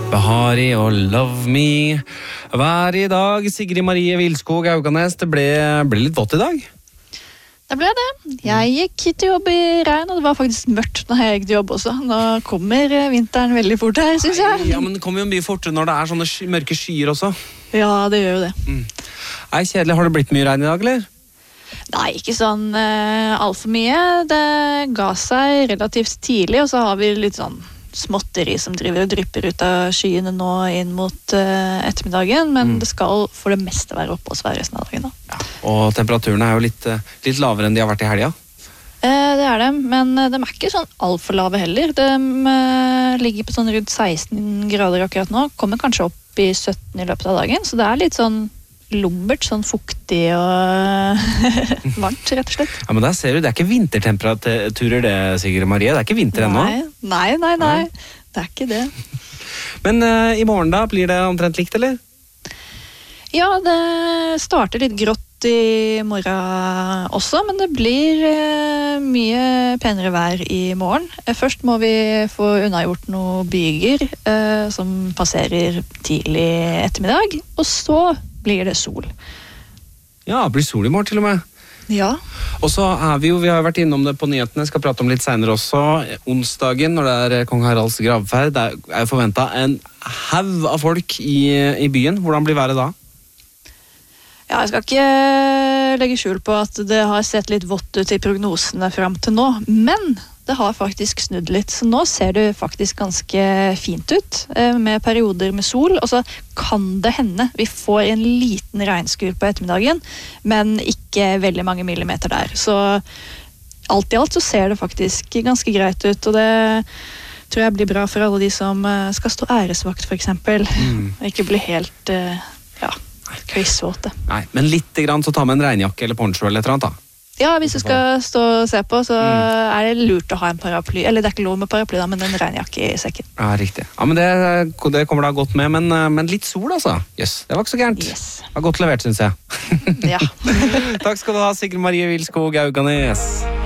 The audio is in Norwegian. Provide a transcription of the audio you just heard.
Behari og Love Me. Hver i dag, Sigrid Marie Vilskog Hauganes. Det ble litt vått i dag. Det ble det. Jeg gikk til jobb i regn, og det var faktisk mørkt når jeg gikk til jobb også. Nå kommer vinteren veldig fort her, synes jeg. Ja, men det kommer jo mye fortere når det er sånne mørke skyer også. Ja, det gjør jo det. Nei, kjedelig. Har det blitt mye regn i dag, eller? Nei, ikke sånn alt for mye. Det ga seg relativt tidlig, og så har vi litt sånn småtteri som driver og drypper ut av skyene nå inn mot ettermiddagen, men det skal for det meste være oppe hos resten av dagen da. Ja, og temperaturen er jo litt lavere enn de har vært i helga. Det er det, men de er ikke sånn alt for lave heller. De ligger på sånn rundt 16 grader akkurat nå, kommer kanskje opp i 17 i løpet av dagen, så det er litt sånn lumbert, sånn fuktig og varmt, rett og slett. Ja, men der ser du, det er ikke vintertemperaturer det, Sigrid Marie. Det er ikke vinter ennå. Nei. Det er ikke det. Men i morgen da, blir det omtrent likt, eller? Ja, det starter litt grått i morgen også, men det blir mye penere vær i morgen. Først må vi få unnagjort noen byger som passerer tidlig ettermiddag, og så blir det sol. Ja, det blir sol i morgen til og med. Ja. Og så er vi har vært innom det på nyhetene, skal prate om litt senere også. Onsdagen, når det er Kong Haralds gravferd, det er forventet en haug av folk i byen. Hvordan blir været da? Ja, jeg skal ikke legge skjul på at det har sett litt vått ut i prognosene frem til nå, men det har faktisk snudd litt, så nå ser det faktisk ganske fint ut, med perioder med sol, og så kan det hende vi får en liten regnskur på ettermiddagen, men ikke veldig mange millimeter der, så alt i alt så ser det faktisk ganske greit ut, og det tror jeg blir bra for alle de som skal stå æresvakt for eksempel, og ikke bli helt, køysvåte. Nei, men litt grann så ta med en regnjakke eller poncho eller et eller annet da. Ja, hvis du skal stå og se på, så er det lurt å ha en paraply. Eller det er ikke lov med paraply da, men en regnjakke i sekken. Ja, riktig. Ja, men det kommer da godt med, men litt sol altså. Yes, det var ikke så gærent. Yes. Det var godt levert, synes jeg. Ja. Takk skal du ha, Sigrid Marie Vilskog Hauganes.